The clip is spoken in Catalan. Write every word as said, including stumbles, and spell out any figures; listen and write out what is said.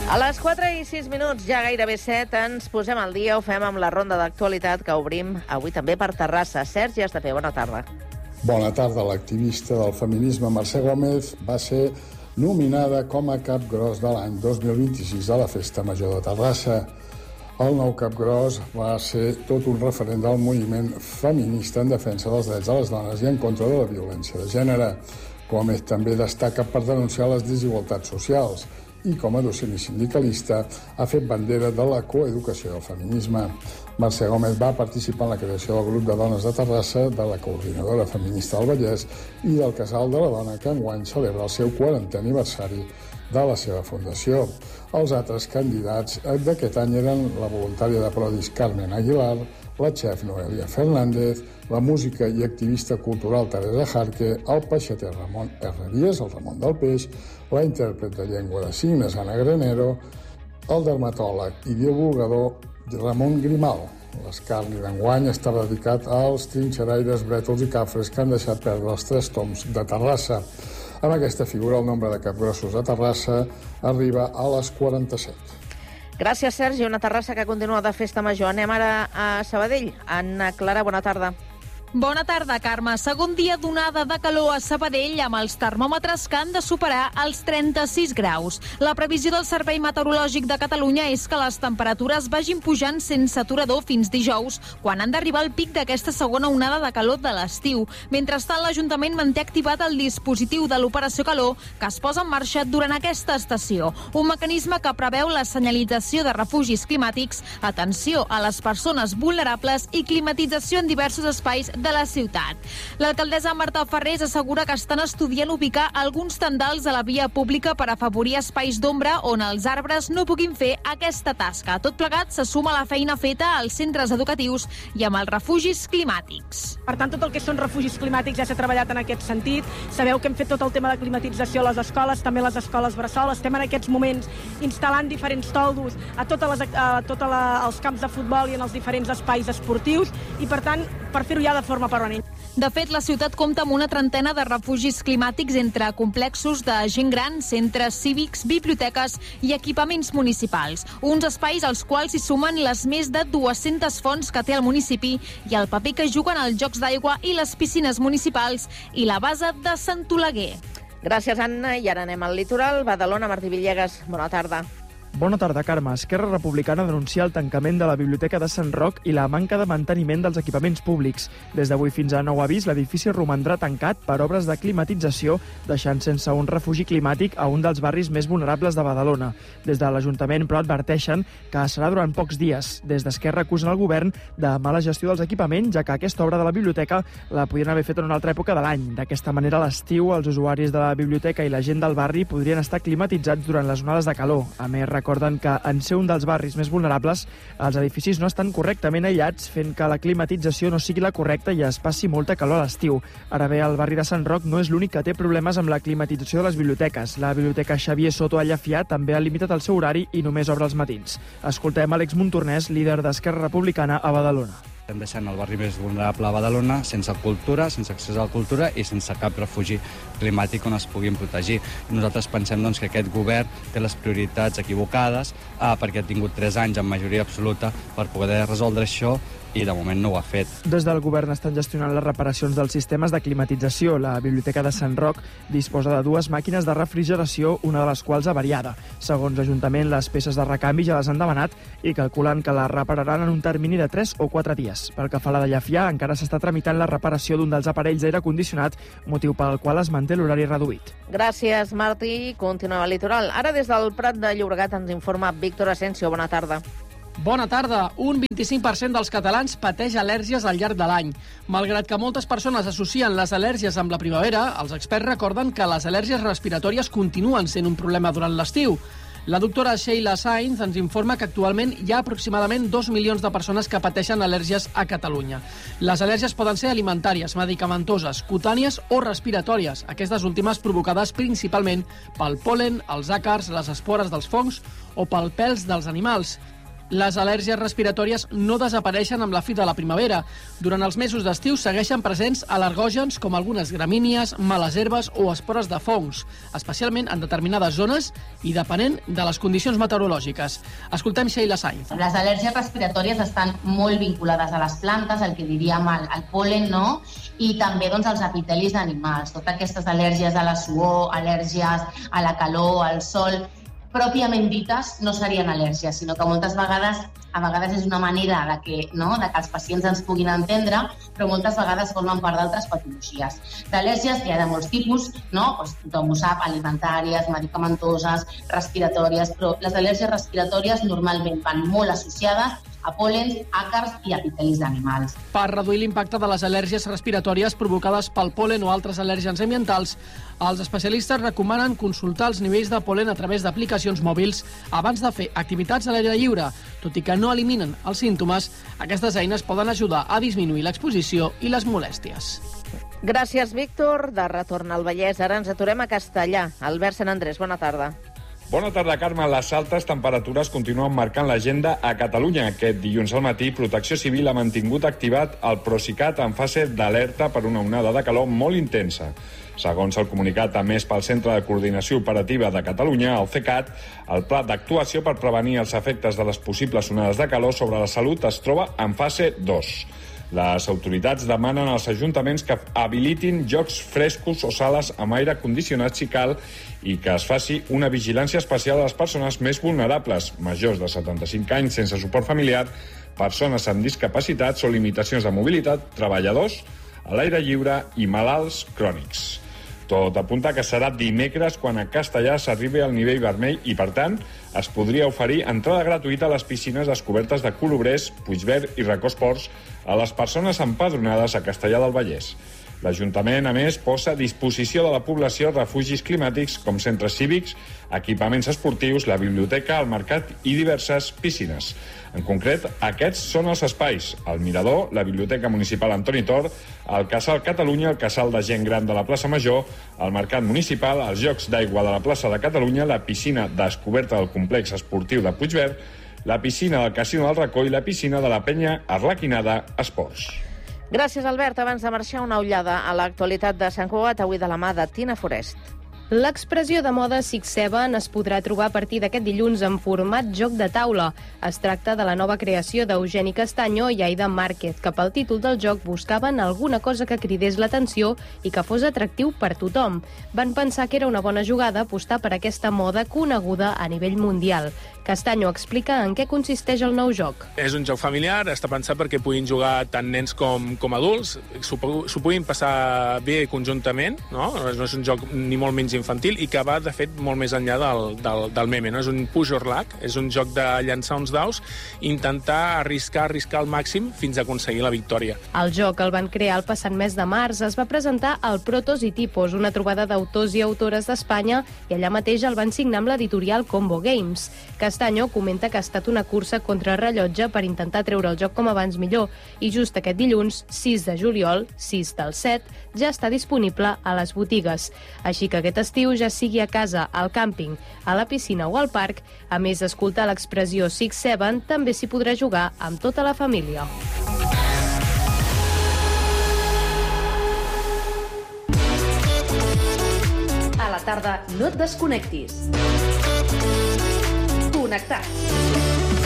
A les quatre i sis minuts, ja gairebé set, ens posem al dia, ho fem amb la ronda d'actualitat que obrim avui també per Terrassa. Sergi Estapé, bona tarda. Bona tarda. L'activista del feminisme Mercè Gómez va ser nominada com a cap gros de l'any dos mil vint-i-sis a la Festa Major de Terrassa. El nou cap gros va ser tot un referent del moviment feminista en defensa dels drets de les dones i en contra de la violència de gènere. Gómez també destaca per denunciar les desigualtats socials i com a docent i sindicalista ha fet bandera de la coeducació del feminisme. Mercè Gómez va participar en la creació del grup de dones de Terrassa, de la coordinadora feminista del Vallès i del Casal de la Dona, que enguany celebra el seu quarantè aniversari de la seva fundació. Els altres candidats d'aquest any eren la voluntària de Prodis Carmen Aguilar, la xef Noelia Fernández, la música i activista cultural Teresa Jarque, el peixater Ramon Herreries, el Ramon del Peix, la intèrpret de llengua de signes Ana Granero, el dermatòleg i divulgador Ramon Grimal. L'escarni d'enguany estava dedicat als trinxeraires, brètols i cafres que han deixat perdre els tres toms de Terrassa. Amb aquesta figura, el nombre de capgrossos a Terrassa arriba a les quaranta-set. Gràcies, Sergi. Una Terrassa que continua de festa major. Anem ara a Sabadell. Anna Clara, bona tarda. Bona tarda, Carme. Segon dia d'onada de calor a Sabadell amb els termòmetres que han de superar els trenta-sis graus. La previsió del Servei Meteorològic de Catalunya és que les temperatures vagin pujant sense aturador fins dijous, quan han d'arribar al pic d'aquesta segona onada de calor de l'estiu. Mentrestant, l'Ajuntament manté activat el dispositiu de l'Operació Calor que es posa en marxa durant aquesta estació. Un mecanisme que preveu la senyalització de refugis climàtics, atenció a les persones vulnerables i climatització en diversos espais de la ciutat. L'alcaldessa Marta Ferrés assegura que estan estudiant ubicar alguns tendals a la via pública per afavorir espais d'ombra on els arbres no puguin fer aquesta tasca. Tot plegat se suma a la feina feta als centres educatius i amb els refugis climàtics. Per tant, tot el que són refugis climàtics ja s'ha treballat en aquest sentit. Sabeu que hem fet tot el tema de climatització a les escoles, també a les escoles bressol. Estem en aquests moments instal·lant diferents toldos a tots els camps de futbol i en els diferents espais esportius i, per tant, per fer-ho ja de forma permanent. De fet, la ciutat compta amb una trentena de refugis climàtics entre complexos de gent gran, centres cívics, biblioteques i equipaments municipals. Uns espais als quals s'hi sumen les més de dues-centes fonts que té el municipi i el paper que juguen els jocs d'aigua i les piscines municipals i la base de Sant Oleguer. Gràcies, Anna. I ara anem al litoral. Badalona, Martí Villegas, bona tarda. Bona tarda, Carme. Esquerra Republicana denuncia el tancament de la Biblioteca de Sant Roc i la manca de manteniment dels equipaments públics. Des d'avui fins a nou avís, l'edifici romandrà tancat per obres de climatització, deixant sense un refugi climàtic a un dels barris més vulnerables de Badalona. Des de l'Ajuntament, però, adverteixen que serà durant pocs dies. Des d'Esquerra acusen el govern de mala gestió dels equipaments, ja que aquesta obra de la biblioteca la podrien haver fet en una altra època de l'any. D'aquesta manera, a l'estiu, els usuaris de la biblioteca i la gent del barri podrien estar climatitzats durant les onades de calor. A més, recorden que en ser un dels barris més vulnerables, els edificis no estan correctament aïllats, fent que la climatització no sigui la correcta i es passi molta calor a l'estiu. Ara bé, el barri de Sant Roc no és l'únic que té problemes amb la climatització de les biblioteques. La biblioteca Xavier Soto a Llafià també ha limitat el seu horari i només obre els matins. Escoltem Àlex Montornès, líder d'Esquerra Republicana a Badalona. Estem deixant el barri més vulnerable a Badalona sense cultura, sense accés a la cultura i sense cap refugi climàtic on es puguin protegir. Nosaltres pensem doncs, que aquest govern té les prioritats equivocades eh, perquè ha tingut tres anys amb majoria absoluta per poder resoldre això i de moment no ho ha fet. Des del govern estan gestionant les reparacions dels sistemes de climatització. La Biblioteca de Sant Roc disposa de dues màquines de refrigeració, una de les quals avariada. Segons l'Ajuntament, les peces de recanvi ja les han demanat i calculen que les repararan en un termini de tres o quatre dies. Pel que fa a la de Llafià, encara s'està tramitant la reparació d'un dels aparells d'aire condicionat, motiu pel qual es manté l'horari reduït. Gràcies, Martí. Continuem al litoral. Ara des del Prat de Llobregat ens informa Víctor Asensio. Bona tarda. Bona tarda. Un vint-i-cinc per cent dels catalans pateix al·lèrgies al llarg de l'any. Malgrat que moltes persones associen les al·lèrgies amb la primavera, els experts recorden que les al·lèrgies respiratòries continuen sent un problema durant l'estiu. La doctora Sheila Sainz ens informa que actualment hi ha aproximadament dos milions de persones que pateixen al·lèrgies a Catalunya. Les al·lèrgies poden ser alimentàries, medicamentoses, cutànies o respiratòries, aquestes últimes provocades principalment pel pol·len, els àcars, les espores dels fongs o pel pèls dels animals. Les al·lèrgies respiratòries no desapareixen amb la fi de la primavera. Durant els mesos d'estiu segueixen presents al·lergògens com algunes gramínies, males herbes o espores de fongs, especialment en determinades zones i depenent de les condicions meteorològiques. Escoltem Sheila Sainz. Les al·lèrgies respiratòries estan molt vinculades a les plantes, el que diríem el, el pol·len, no? I també doncs, als epitelis d'animals. Totes aquestes al·lèrgies a la suor, al·lèrgies a la calor, al sol, pròpiament dites no serien al·lèrgies, sinó que moltes vegades, a vegades és una manera de que, no, de que els pacients ens puguin entendre, però moltes vegades formen part d'altres patologies. D'al·lèrgies hi ha de molts tipus, no? Pues, tothom ho sap, alimentàries, medicamentoses, respiratòries, però les al·lèrgies respiratòries normalment van molt associades a pol·lens, àcars i epitelis d'animals. Per reduir l'impacte de les al·lèrgies respiratòries provocades pel pol·len o altres al·lèrgens ambientals, els especialistes recomanen consultar els nivells de pol·len a través d'aplicacions mòbils abans de fer activitats a l'aire lliure. Tot i que no eliminen els símptomes, aquestes eines poden ajudar a disminuir l'exposició i les molèsties. Gràcies, Víctor. De retorn al Vallès, ara ens aturem a Castellà. Albert Sant Andrés, bona tarda. Bona tarda, Carme. Les altes temperatures continuen marcant l'agenda a Catalunya. Aquest dilluns al matí, Protecció Civil ha mantingut activat el Procicat en fase d'alerta per una onada de calor molt intensa. Segons el comunicat emès pel Centre de Coordinació Operativa de Catalunya, el CECAT, el pla d'actuació per prevenir els efectes de les possibles onades de calor sobre la salut es troba en fase dos. Les autoritats demanen als ajuntaments que habilitin jocs frescos o sales amb aire condicionat si cal i que es faci una vigilància especial a les persones més vulnerables, majors de setanta-cinc anys sense suport familiar, persones amb discapacitats o limitacions de mobilitat, treballadors a l'aire lliure i malalts crònics. Tot apunta que serà dimecres quan a Castellà s'arribi al nivell vermell i, per tant, es podria oferir entrada gratuïta a les piscines descobertes de Colobrers, Puigverd i Racó Esports a les persones empadronades a Castellà del Vallès. L'Ajuntament, a més, posa a disposició de la població refugis climàtics com centres cívics, equipaments esportius, la biblioteca, el mercat i diverses piscines. En concret, aquests són els espais: el Mirador, la Biblioteca Municipal Antoni Tor, el Casal Catalunya, el Casal de Gent Gran de la plaça Major, el Mercat Municipal, els Jocs d'Aigua de la plaça de Catalunya, la piscina descoberta del complex esportiu de Puigverd, la piscina del Casino del Racó i la piscina de la Penya Arlequinada Esports. Gràcies, Albert. Abans de marxar, una ullada a l'actualitat de Sant Cugat, avui de la mà de Tina Forest. L'expressió de moda Six Seven es podrà trobar a partir d'aquest dilluns en format joc de taula. Es tracta de la nova creació d'Eugeni Castaño i Aida Márquez, que pel títol del joc buscaven alguna cosa que cridés l'atenció i que fos atractiu per tothom. Van pensar que era una bona jugada apostar per aquesta moda coneguda a nivell mundial. Castaño explica en què consisteix el nou joc. És un joc familiar, està pensat perquè puguin jugar tant nens com, com adults, s'ho puguin passar bé conjuntament, no? No és un joc ni molt menys infantil i que va, de fet, molt més enllà del, del, del meme. No? És un push or luck, és un joc de llançar uns daus i intentar arriscar, arriscar al màxim fins a aconseguir la victòria. El joc el van crear el passat mes de març. Es va presentar al Protos i Tipos, una trobada d'autors i autores d'Espanya, i allà mateix el van signar amb l'editorial Combo Games. Castaño comenta que ha estat una cursa contra rellotge per intentar treure el joc com abans millor i just aquest dilluns, sis de juliol, sis del set, ja està disponible a les botigues. Així que aquest estiu, ja sigui a casa, al càmping, a la piscina o al parc, a més d'escoltar l'expressió Six Seven, també s'hi podrà jugar amb tota la família. A la tarda no et desconnectis. Connectats.